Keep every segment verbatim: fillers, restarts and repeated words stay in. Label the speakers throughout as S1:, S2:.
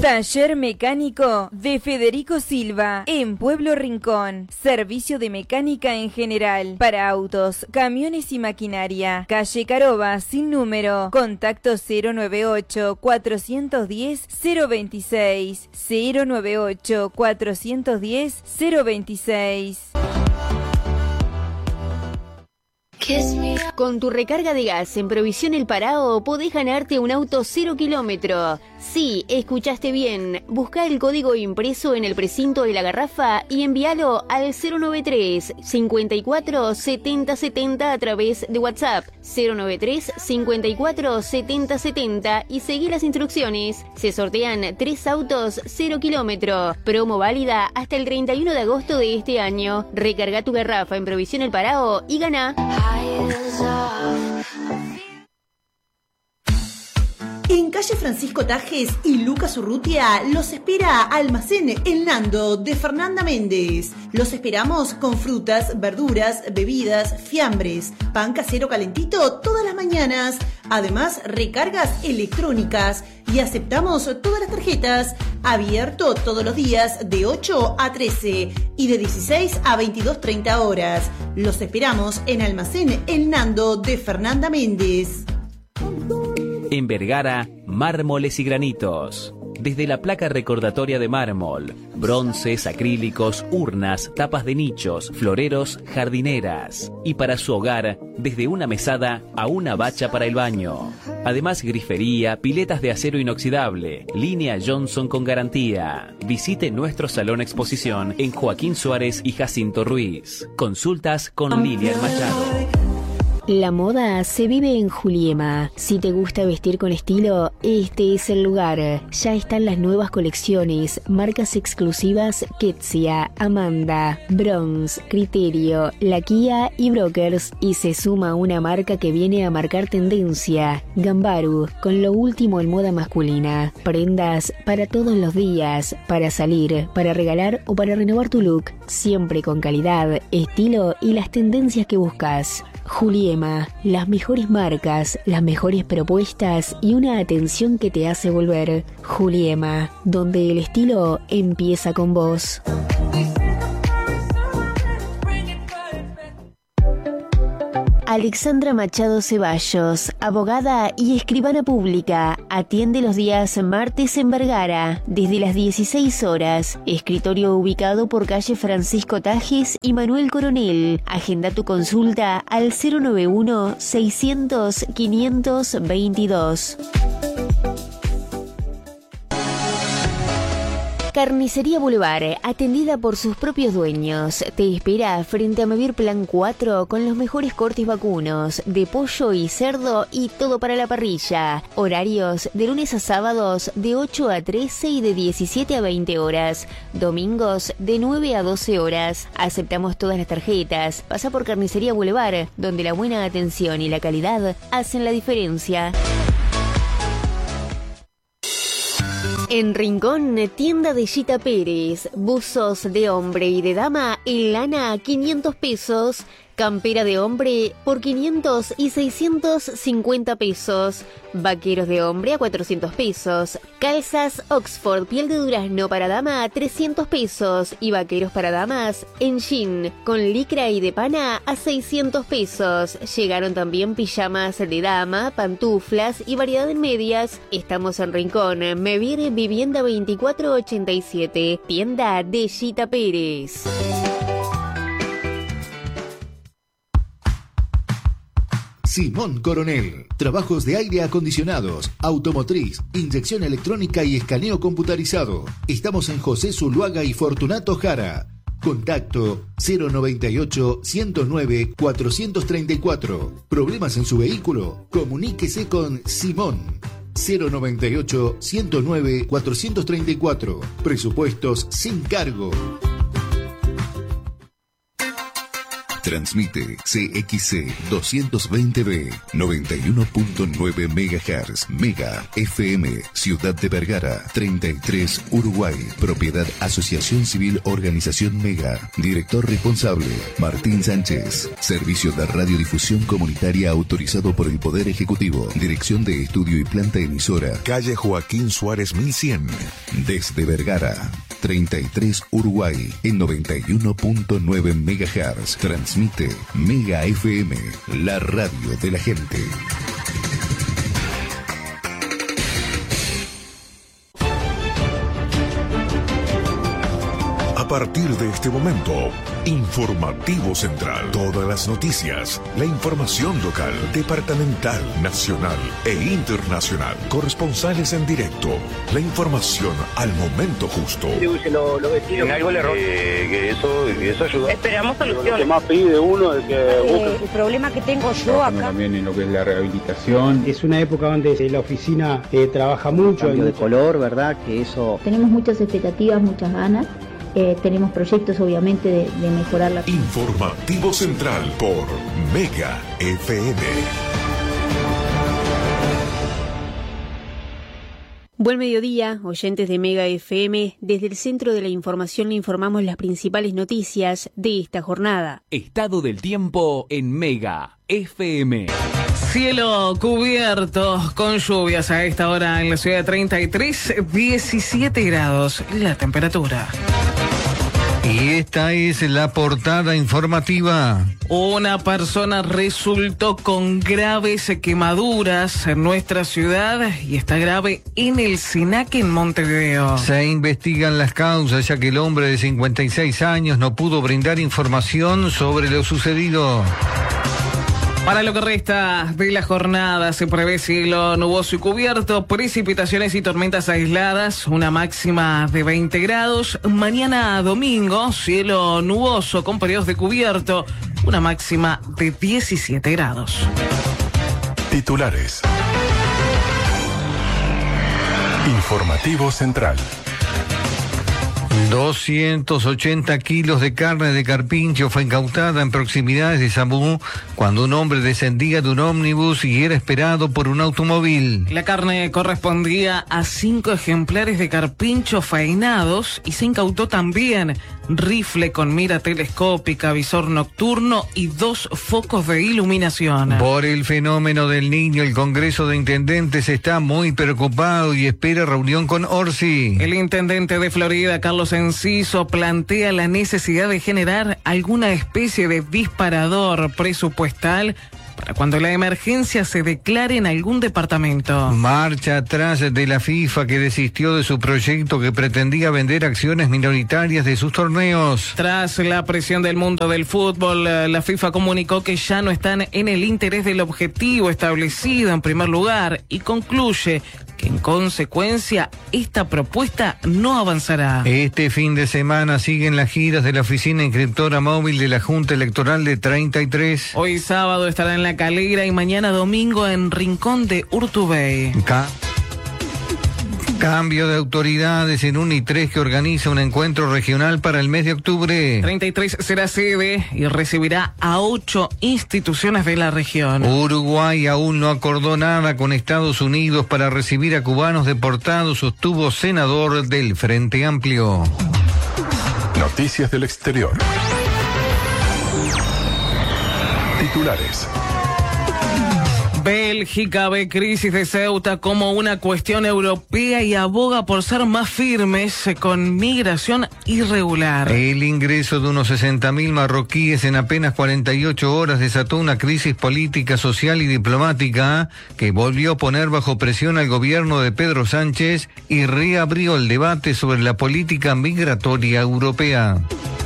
S1: Taller mecánico de Federico Silva en Pueblo Rincón. Servicio de mecánica en general para autos, camiones y maquinaria. Calle Caroba sin número. Contacto cero nueve ocho, cuatrocientos diez, cero veintiséis. cero nueve ocho, cuatrocientos diez, cero veintiséis.
S2: Con tu recarga de gas en Provisión El Parao podés ganarte un auto cero kilómetro. Sí, escuchaste bien. Busca el código impreso en el precinto de la garrafa y envíalo al cero noventa y tres, cincuenta y cuatro, setenta setenta a través de WhatsApp. cero noventa y tres, cincuenta y cuatro, setenta setenta y seguí las instrucciones. Se sortean tres autos cero kilómetro. Promo válida hasta el treinta y uno de agosto de este año. Recarga tu garrafa en Provisión El Parao y gana.
S3: En calle Francisco Tajes y Lucas Urrutia los espera Almacén El Nando de Fernanda Méndez. Los esperamos con frutas, verduras, bebidas, fiambres, pan casero calentito todas las mañanas. Además, recargas electrónicas y aceptamos todas las tarjetas. Abierto todos los días de ocho a trece y de dieciséis a veintidós treinta horas. Los esperamos en Almacén El Nando de Fernanda Méndez.
S4: En Vergara, mármoles y granitos. Desde la placa recordatoria de mármol, bronces, acrílicos, urnas, tapas de nichos, floreros, jardineras. Y para su hogar, desde una mesada a una bacha para el baño. Además, grifería, piletas de acero inoxidable, línea Johnson con garantía. Visite nuestro salón exposición en Joaquín Suárez y Jacinto Ruiz. Consultas con Lilian Machado.
S2: La moda se vive en Juliema. Si te gusta vestir con estilo, este es el lugar. Ya están las nuevas colecciones, marcas exclusivas Ketsia, Amanda, Bronze, Criterio, La Kia y Brokers. Y se suma una marca que viene a marcar tendencia, Gambaru, con lo último en moda masculina. Prendas para todos los días, para salir, para regalar o para renovar tu look. Siempre con calidad, estilo y las tendencias que buscas. Juliema, las mejores marcas, las mejores propuestas y una atención que te hace volver. Juliema, donde el estilo empieza con vos. Alexandra Machado Ceballos, abogada y escribana pública, atiende los días martes en Vergara, desde las dieciséis horas. Escritorio ubicado por calle Francisco Tajes y Manuel Coronel. Agenda tu consulta al cero noventa y uno, seiscientos, quinientos veintidós. Carnicería Boulevard, atendida por sus propios dueños, te espera frente a Mevir Plan cuatro con los mejores cortes vacunos, de pollo y cerdo y todo para la parrilla. Horarios de lunes a sábados de ocho a trece y de diecisiete a veinte horas. Domingos de nueve a doce horas. Aceptamos todas las tarjetas. Pasa por Carnicería Boulevard, donde la buena atención y la calidad hacen la diferencia. En Rincón, tienda de Gita Pérez, buzos de hombre y de dama en lana a quinientos pesos, campera de hombre por quinientos y seiscientos cincuenta pesos, vaqueros de hombre a cuatrocientos pesos, calzas Oxford piel de durazno para dama a trescientos pesos y vaqueros para damas en jean con licra y de pana a seiscientos pesos. Llegaron también pijamas de dama, pantuflas y variedad en medias. Estamos en Rincón, Mevir Vivienda veinticuatro ochenta y siete, tienda de Gita Pérez.
S5: Simón Coronel. Trabajos de aire acondicionados, automotriz, inyección electrónica y escaneo computarizado. Estamos en José Zuluaga y Fortunato Jara. Contacto cero noventa y ocho, ciento nueve, cuatrocientos treinta y cuatro. ¿Problemas en su vehículo? Comuníquese con Simón. cero noventa y ocho, ciento nueve, cuatrocientos treinta y cuatro. Presupuestos sin cargo. Transmite C X C doscientos veinte B, noventa y uno punto nueve megahertz. Mega F M, Ciudad de Vergara, treinta y tres, Uruguay. Propiedad Asociación Civil Organización Mega. Director responsable, Martín Sánchez. Servicio de radiodifusión comunitaria autorizado por el Poder Ejecutivo. Dirección de Estudio y Planta Emisora. Calle Joaquín Suárez mil cien. Desde Vergara, treinta y tres, Uruguay, en noventa y uno punto nueve megahertz. Transmite Mega F M, la radio de la gente.
S6: A partir de este momento, Informativo Central. Todas las noticias, la información local, departamental, nacional e internacional. Corresponsales en directo, la información al momento justo.
S7: Lo, lo vecinos,
S8: en algo el error.
S7: Eh, que eso, eso ayuda.
S8: Esperamos soluciones.
S7: Lo que más pide uno es que
S9: eh, el problema que tengo yo acá.
S10: También en lo que es la rehabilitación. Es una época donde la oficina eh, trabaja mucho.
S11: Cambio de color, ¿verdad? Que eso.
S12: Tenemos muchas expectativas, muchas ganas. Eh, tenemos proyectos obviamente de, de mejorar la...
S6: Informativo Central por Mega F M.
S2: Buen mediodía, oyentes de Mega F M. Desde el Centro de la Información le informamos las principales noticias de esta jornada.
S4: Estado del tiempo en Mega F M.
S13: Cielo cubierto con lluvias a esta hora en la ciudad de treinta y tres, diecisiete grados la temperatura.
S14: Y esta es la portada informativa.
S13: Una persona resultó con graves quemaduras en nuestra ciudad y está grave en el SENAC en Montevideo.
S14: Se investigan las causas ya que el hombre de cincuenta y seis años no pudo brindar información sobre lo sucedido.
S13: Para lo que resta de la jornada se prevé cielo nuboso y cubierto, precipitaciones y tormentas aisladas, una máxima de veinte grados. Mañana domingo, cielo nuboso con periodos de cubierto, una máxima de diecisiete grados.
S6: Titulares. Informativo Central.
S14: doscientos ochenta kilos de carne de carpincho fue incautada en proximidades de Zambú cuando un hombre descendía de un ómnibus y era esperado por un automóvil.
S13: La carne correspondía a cinco ejemplares de carpincho faenados y se incautó también rifle con mira telescópica, visor nocturno y dos focos de iluminación.
S14: Por el fenómeno del niño, el Congreso de Intendentes está muy preocupado y espera reunión con Orsi.
S13: El intendente de Florida, Carlos Enciso, plantea la necesidad de generar alguna especie de disparador presupuestal para cuando la emergencia se declare en algún departamento.
S14: Marcha atrás de la FIFA, que desistió de su proyecto que pretendía vender acciones minoritarias de sus torneos.
S13: Tras la presión del mundo del fútbol, la FIFA comunicó que ya no están en el interés del objetivo establecido en primer lugar y concluye que en consecuencia esta propuesta no avanzará.
S14: Este fin de semana siguen las giras de la oficina inscriptora móvil de la Junta Electoral de treinta y tres.
S13: Hoy sábado estará en La Calera y mañana domingo en Rincón de Urtubey.
S14: Ca- Cambio de autoridades en UNITRES, que organiza un encuentro regional para el mes de octubre.
S13: treinta y tres será sede y recibirá a ocho instituciones de la región.
S14: Uruguay aún no acordó nada con Estados Unidos para recibir a cubanos deportados, sostuvo senador del Frente Amplio.
S6: Noticias del exterior. Titulares.
S13: Bélgica ve crisis de Ceuta como una cuestión europea y aboga por ser más firmes con migración irregular.
S14: El ingreso de unos sesenta mil marroquíes en apenas cuarenta y ocho horas desató una crisis política, social y diplomática que volvió a poner bajo presión al gobierno de Pedro Sánchez y reabrió el debate sobre la política migratoria europea.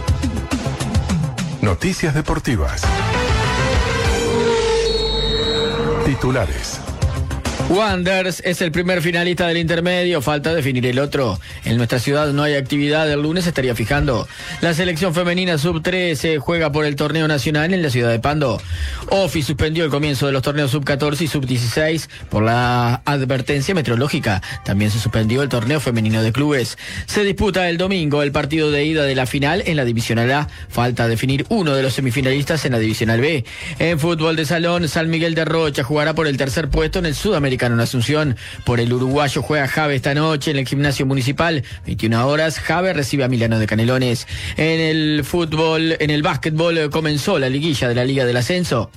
S6: Noticias deportivas. Titulares.
S8: Wanderers es el primer finalista del intermedio, falta definir el otro. En nuestra ciudad no hay actividad, el lunes estaría fijando. La selección femenina sub trece juega por el torneo nacional en la ciudad de Pando. OFI suspendió el comienzo de los torneos sub catorce y sub dieciséis por la advertencia meteorológica. También se suspendió el torneo femenino de clubes. Se disputa el domingo el partido de ida de la final en la Divisional A. Falta definir uno de los semifinalistas en la Divisional B. En fútbol de salón, San Miguel de Rocha jugará por el tercer puesto en el Sudamericano en Asunción. Por el uruguayo juega Jave esta noche en el gimnasio municipal. veintiuna horas, Jave recibe a Milano de Canelones. En el fútbol, en el básquetbol comenzó la liguilla de la Liga del Ascenso.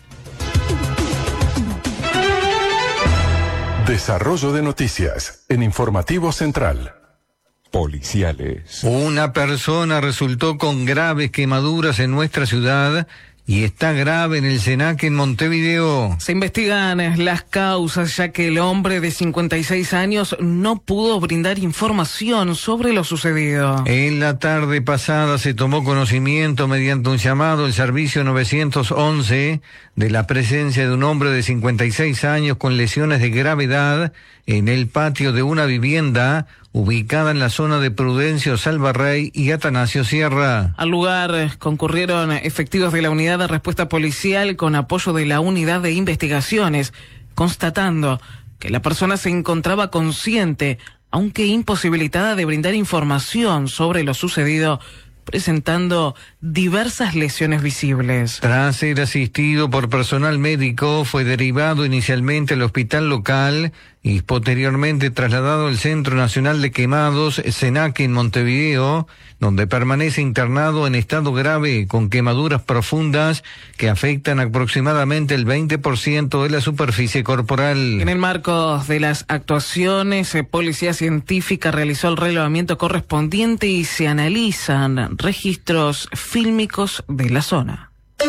S6: Desarrollo de noticias en Informativo Central. Policiales.
S14: Una persona resultó con graves quemaduras en nuestra ciudad y está grave en el SENAC en Montevideo.
S13: Se investigan las causas, ya que el hombre de cincuenta y seis años no pudo brindar información sobre lo sucedido.
S14: En la tarde pasada se tomó conocimiento mediante un llamado al servicio nueve once de la presencia de un hombre de cincuenta y seis años con lesiones de gravedad en el patio de una vivienda ubicada en la zona de Prudencio Salvarrey y Atanasio Sierra.
S13: Al lugar concurrieron efectivos de la unidad de respuesta policial con apoyo de la unidad de investigaciones, constatando que la persona se encontraba consciente, aunque imposibilitada de brindar información sobre lo sucedido, presentando diversas lesiones visibles.
S14: Tras ser asistido por personal médico, fue derivado inicialmente al hospital local y posteriormente trasladado al Centro Nacional de Quemados, SENAC en Montevideo, donde permanece internado en estado grave con quemaduras profundas que afectan aproximadamente el veinte por ciento de la superficie corporal.
S13: En el marco de las actuaciones, Policía Científica realizó el relevamiento correspondiente y se analizan registros fílmicos de la zona.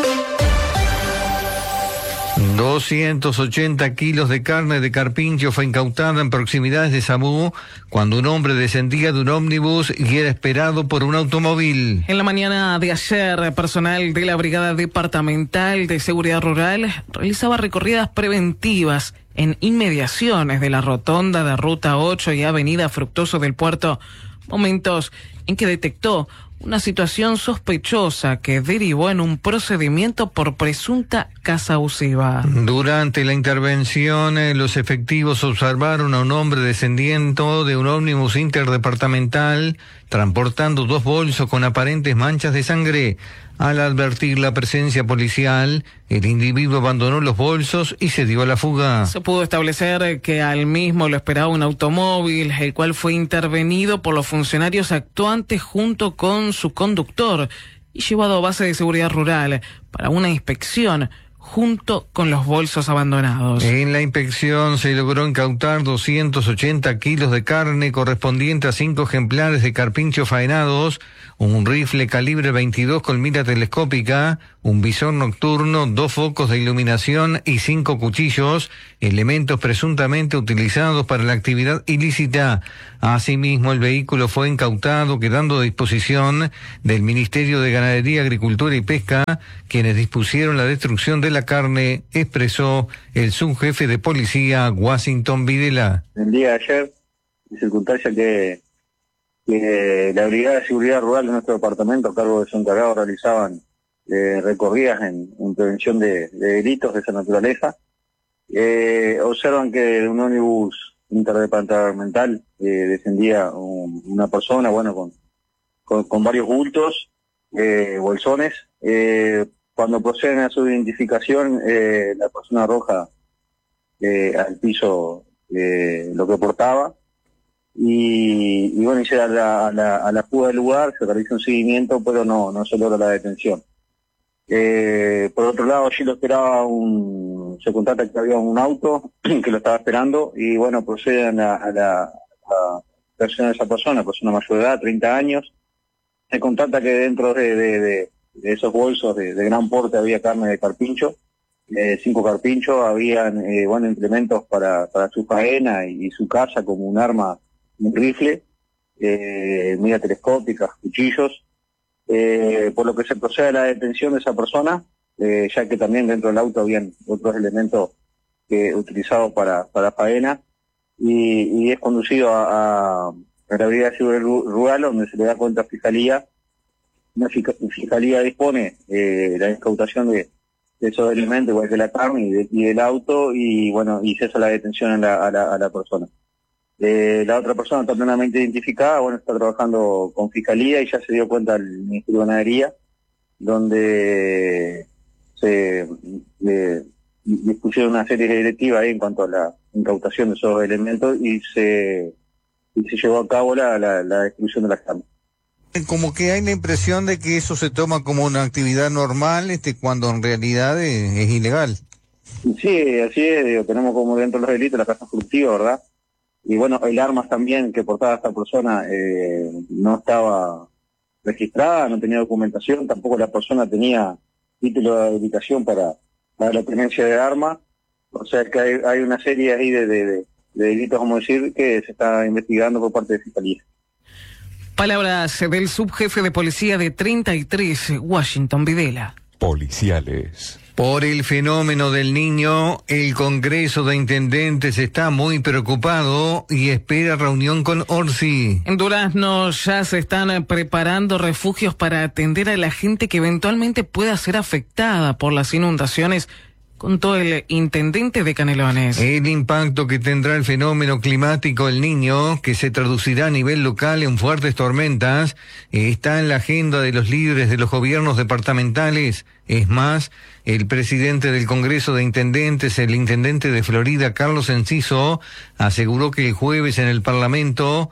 S14: doscientos ochenta kilos de carne de carpincho fue incautada en proximidades de Sabú cuando un hombre descendía de un ómnibus y era esperado por un automóvil.
S13: En la mañana de ayer, personal de la Brigada Departamental de Seguridad Rural realizaba recorridas preventivas en inmediaciones de la rotonda de Ruta ocho y Avenida Fructuoso del Puerto, momentos en que detectó una situación sospechosa que derivó en un procedimiento por presunta caza abusiva.
S14: Durante la intervención, eh, los efectivos observaron a un hombre descendiendo de un ómnibus interdepartamental transportando dos bolsos con aparentes manchas de sangre. Al advertir la presencia policial, el individuo abandonó los bolsos y se dio a la fuga.
S13: Se pudo establecer que al mismo lo esperaba un automóvil, el cual fue intervenido por los funcionarios actuantes junto con su conductor y llevado a base de seguridad rural para una inspección junto con los bolsos abandonados.
S14: En la inspección se logró incautar doscientos ochenta kilos de carne correspondiente a cinco ejemplares de carpincho faenados, un rifle calibre veintidós con mira telescópica, un visor nocturno, dos focos de iluminación y cinco cuchillos, elementos presuntamente utilizados para la actividad ilícita. Asimismo, el vehículo fue incautado, quedando a disposición del Ministerio de Ganadería, Agricultura y Pesca, quienes dispusieron la destrucción de la carne, expresó el subjefe de policía Washington Videla.
S7: El día de ayer, en circunstancia que, que la Brigada de Seguridad Rural de nuestro departamento, a cargo de su encargado, realizaban eh, recorridas en, en prevención de, de delitos de esa naturaleza, eh, observan que un ómnibus interdepartamental eh, descendía un, una persona, bueno, con, con, con varios bultos, eh, bolsones. Eh, cuando proceden a su identificación, eh, la persona arroja eh, al piso eh, lo que portaba y, y bueno, y se da a la, a, la, a la fuga del lugar, se realiza un seguimiento, pero no, no se logra la detención. Eh, por otro lado, allí lo esperaba un, se contacta que había un auto que lo estaba esperando y bueno, proceden a, a la a versión de esa persona, persona mayor de edad, treinta años, se contacta que dentro de, de, de, de esos bolsos de, de gran porte había carne de carpincho, eh, cinco carpinchos, habían eh, bueno, implementos para, para su faena y, y su caza, como un arma, un rifle, eh, mira telescópicas, cuchillos. Eh, por lo que se procede a la detención de esa persona, eh, ya que también dentro del auto habían otros elementos que utilizado para, para faena, y, y es conducido a, a, a la Brigada de Seguridad Rural, donde se le da cuenta a Fiscalía. La Fiscalía dispone eh, la incautación de, de esos elementos, igual que la carne y, de, y del auto, y bueno, y cesa la detención a la, a la, a la persona. Eh, la otra persona está plenamente identificada, bueno, está trabajando con Fiscalía y ya se dio cuenta al Ministerio de Ganadería, donde se eh, dispusieron una serie de directivas ahí en cuanto a la incautación de esos elementos y se, y se llevó a cabo la, la, la destrucción de las carnes.
S14: Como que hay la impresión de que eso se toma como una actividad normal, este, cuando en realidad es, es ilegal.
S7: Sí, así es, digo, tenemos como dentro de los delitos la caza furtiva, ¿verdad? Y bueno, el armas también que portaba esta persona eh, no estaba registrada, no tenía documentación, tampoco la persona tenía título de habilitación para, para la tenencia de armas, o sea que hay, hay una serie ahí de, de, de, de delitos, como decir, que se está investigando por parte de Fiscalía.
S13: Palabras del subjefe de policía de treinta y tres, Washington Videla.
S6: Policiales.
S14: Por el fenómeno del Niño, el Congreso de Intendentes está muy preocupado y espera reunión con Orsi.
S13: En Durazno ya se están preparando refugios para atender a la gente que eventualmente pueda ser afectada por las inundaciones, contó el intendente de Canelones.
S14: El impacto que tendrá el fenómeno climático El Niño, que se traducirá a nivel local en fuertes tormentas, está en la agenda de los líderes de los gobiernos departamentales. Es más, el presidente del Congreso de Intendentes, el intendente de Florida, Carlos Enciso, aseguró que el jueves en el Parlamento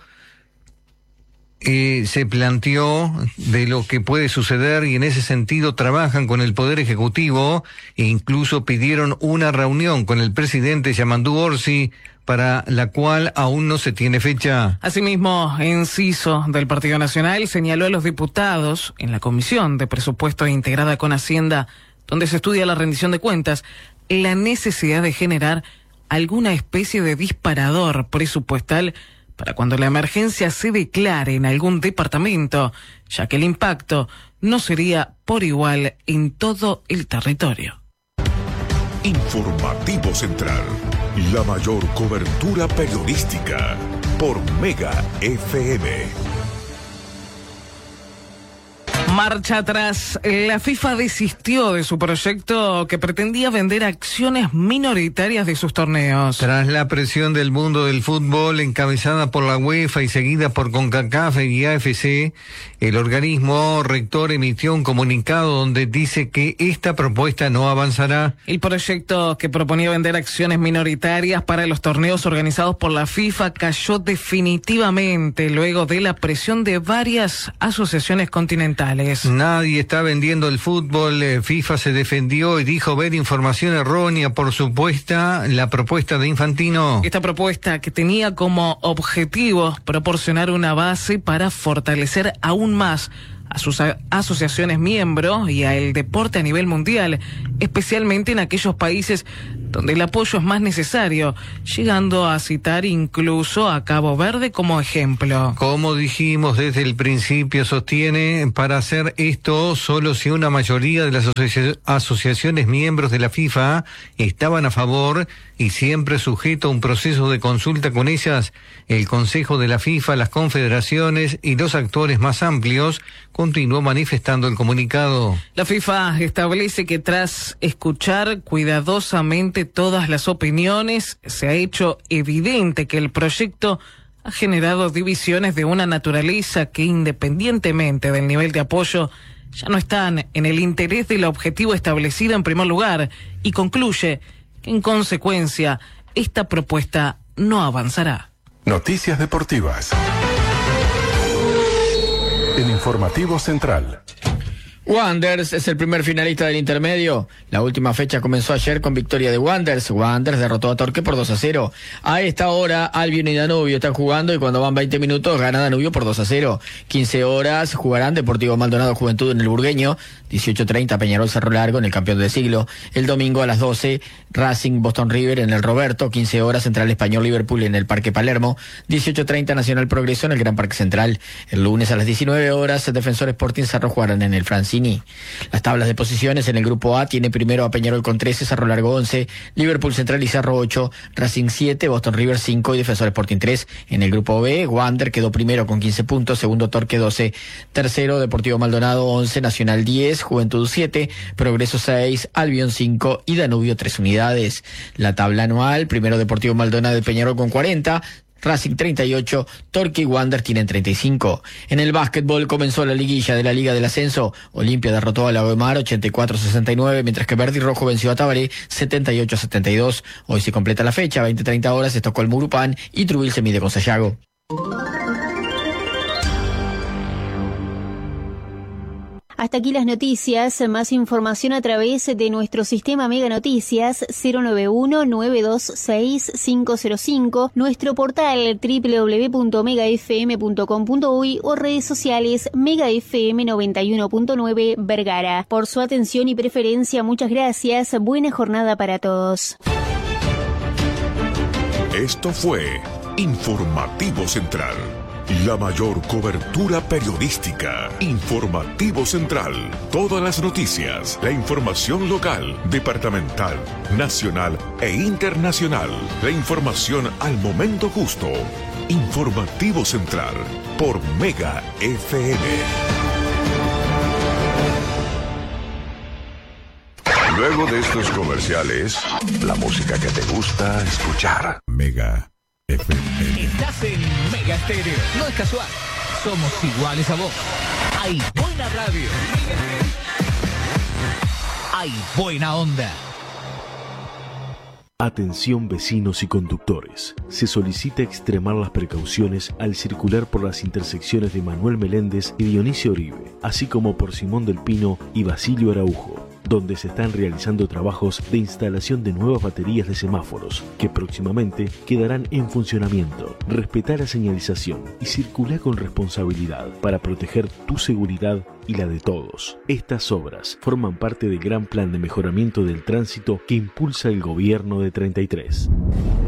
S14: Eh, se planteó de lo que puede suceder y en ese sentido trabajan con el Poder Ejecutivo e incluso pidieron una reunión con el presidente Yamandú Orsi, para la cual aún no se tiene fecha.
S13: Asimismo, Enciso del Partido Nacional señaló a los diputados en la Comisión de Presupuesto integrada con Hacienda, donde se estudia la rendición de cuentas, la necesidad de generar alguna especie de disparador presupuestal para cuando la emergencia se declare en algún departamento, ya que el impacto no sería por igual en todo el territorio.
S6: Informativo Central, la mayor cobertura periodística por Mega F M.
S13: Marcha atrás. La FIFA desistió de su proyecto que pretendía vender acciones minoritarias de sus torneos.
S14: Tras la presión del mundo del fútbol encabezada por la UEFA y seguida por CONCACAF y A F C, el organismo rector emitió un comunicado donde dice que esta propuesta no avanzará.
S13: El proyecto que proponía vender acciones minoritarias para los torneos organizados por la FIFA cayó definitivamente luego de la presión de varias asociaciones continentales.
S14: Nadie está vendiendo el fútbol. FIFA se defendió y dijo ver información errónea por supuesta la propuesta de Infantino.
S13: Esta propuesta, que tenía como objetivo proporcionar una base para fortalecer aún más a sus asociaciones miembros y al deporte a nivel mundial, especialmente en aquellos países donde el apoyo es más necesario, llegando a citar incluso a Cabo Verde como ejemplo.
S14: Como dijimos desde el principio, sostiene, para hacer esto solo si una mayoría de las asoci- asociaciones miembros de la FIFA estaban a favor y siempre sujeto a un proceso de consulta con ellas, el Consejo de la FIFA, las confederaciones y los actores más amplios, continuó manifestando el comunicado.
S13: La FIFA establece que tras escuchar cuidadosamente todas las opiniones, se ha hecho evidente que el proyecto ha generado divisiones de una naturaleza que, independientemente del nivel de apoyo, ya no están en el interés del objetivo establecido en primer lugar, y concluye que, en consecuencia, esta propuesta no avanzará.
S6: Noticias deportivas en Informativo Central.
S8: Wanderers es el primer finalista del intermedio. La última fecha comenzó ayer con victoria de Wanderers. Wanderers derrotó a Torque por dos a cero. A esta hora, Albion y Danubio están jugando y cuando van veinte minutos gana Danubio por dos a cero. quince horas jugarán Deportivo Maldonado Juventud en el Burgueño. dieciocho treinta Peñarol Cerro Largo en el Campeón del Siglo. El domingo a las doce, Racing Boston River en el Roberto. quince horas Central Español Liverpool en el Parque Palermo. dieciocho treinta Nacional Progreso en el Gran Parque Central. El lunes a las diecinueve horas, Defensor Sporting Cerro jugarán en el Francia Mancini. Las tablas de posiciones en el grupo A tiene primero a Peñarol con trece, Cerro Largo once, Liverpool Central y Cerro ocho, Racing siete, Boston River cinco y Defensor Sporting tres. En el grupo B, Wander quedó primero con quince puntos, segundo Torque doce, tercero Deportivo Maldonado once, Nacional diez, Juventud siete, Progreso seis, Albion cinco y Danubio tres unidades. La tabla anual, primero Deportivo Maldonado y Peñarol con cuarenta, Racing treinta y ocho, Torque y Wander tienen treinta y cinco. En el básquetbol comenzó la liguilla de la Liga del Ascenso. Olimpia derrotó a la Mar ochenta y cuatro a sesenta y nueve, mientras que Verde y Rojo venció a Tabaré setenta y ocho a setenta y dos. Hoy se completa la fecha, veinte treinta horas, Estocolmo Urupán y Trubil se mide con Sayago.
S2: Hasta aquí las noticias. Más información a través de nuestro sistema Mega Noticias cero nueve uno, nueve dos seis, cinco cero cinco, nuestro portal doble u doble u doble u punto mega f m punto com punto u y o redes sociales Mega F M noventa y uno punto nueve Vergara. Por su atención y preferencia, muchas gracias. Buena jornada para todos.
S6: Esto fue Informativo Central. La mayor cobertura periodística. Informativo Central. Todas las noticias, la información local, departamental, nacional e internacional. La información al momento justo. Informativo Central por Mega F M. Luego de estos comerciales, la música que te gusta escuchar. Mega F M.
S15: Estás en Mega Estéreo. No es casual. Somos iguales a vos. Hay buena radio. Hay buena onda.
S16: Atención vecinos y conductores. Se solicita extremar las precauciones al circular por las intersecciones de Manuel Meléndez y Dionisio Oribe, así como por Simón del Pino y Basilio Araujo, donde se están realizando trabajos de instalación de nuevas baterías de semáforos que próximamente quedarán en funcionamiento. Respetá la señalización y circulá con responsabilidad para proteger tu seguridad y la de todos. Estas obras forman parte del gran plan de mejoramiento del tránsito que impulsa el gobierno de treinta y tres.